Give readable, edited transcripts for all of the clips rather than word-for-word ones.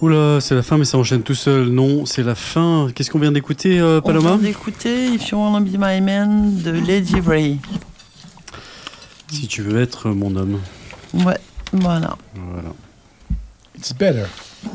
Oula, c'est la fin, mais ça enchaîne tout seul. Non, c'est la fin. Qu'est-ce qu'on vient d'écouter, Paloma? On vient d'écouter If You Wanna Be My Man de Lady Ray. Si tu veux être mon homme. Ouais, voilà. It's better.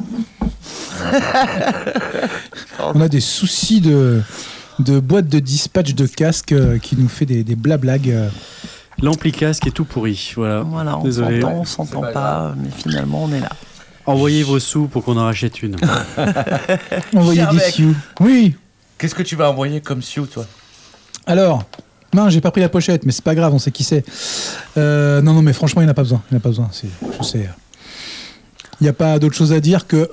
On a des soucis de boîte de dispatch de casque qui nous fait des blablags. L'ampli casque est tout pourri. Voilà, désolé. On s'entend pas, mais finalement on est là. Envoyez vos sous pour qu'on en rachète une. Envoyez des sioux. Oui. Qu'est-ce que tu vas envoyer comme sioux, toi? Alors, non, j'ai pas pris la pochette, mais c'est pas grave, on sait qui c'est. Non, mais franchement, il n'y en a pas besoin. Je sais. Il n'y a pas d'autre chose à dire que...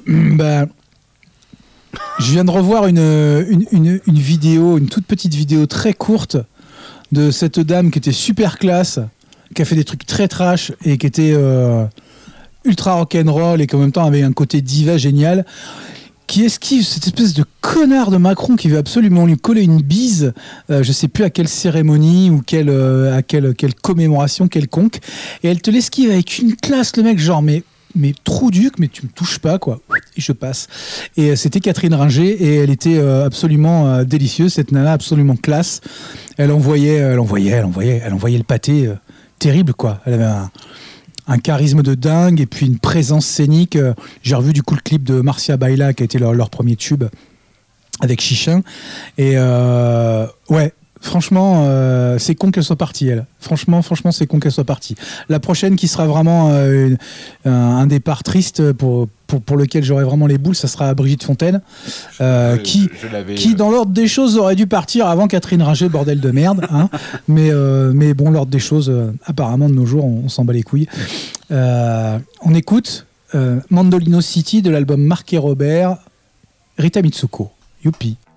je viens de revoir une vidéo, une toute petite vidéo très courte de cette dame qui était super classe, qui a fait des trucs très trash et qui était ultra rock'n'roll et qui en même temps avait un côté diva génial, qui esquive cette espèce de connard de Macron qui veut absolument lui coller une bise, je sais plus à quelle cérémonie ou à quelle commémoration quelconque, et elle te l'esquive avec une classe, le mec, genre mais trou duc, mais tu me touches pas, quoi. Et je passe. Et c'était Catherine Ringer et elle était absolument délicieuse, cette nana absolument classe. Elle envoyait le pâté terrible, quoi. Elle avait un charisme de dingue et puis une présence scénique. J'ai revu du coup le clip de Marcia Baila qui a été leur premier tube avec Chichin. Et ouais. Franchement, c'est con qu'elle soit partie, elle. Franchement, c'est con qu'elle soit partie. La prochaine qui sera vraiment un départ triste pour lequel j'aurai vraiment les boules, ça sera Brigitte Fontaine, qui dans l'ordre des choses aurait dû partir avant Catherine Ringer, bordel de merde. Hein. mais bon, l'ordre des choses, apparemment de nos jours, on s'en bat les couilles. On écoute Mandolino City de l'album Marc et Robert, Rita Mitsuko. Youpi.